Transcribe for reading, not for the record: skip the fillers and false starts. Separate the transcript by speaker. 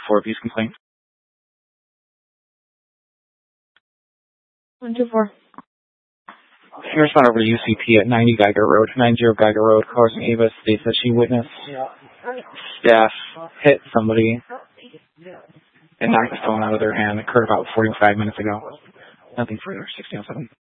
Speaker 1: for abuse complaint.
Speaker 2: 124.
Speaker 1: She responded over to UCP at 90 Geiger Road. Carson Ava states that she witnessed staff hit somebody and knock the phone out of their hand. It occurred about 45 minutes ago. Nothing further. 1607.